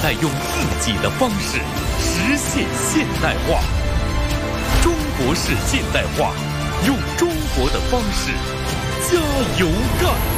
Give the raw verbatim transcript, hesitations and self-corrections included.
在用自己的方式实现现代化。中国式现代化，用中国的方式加油干！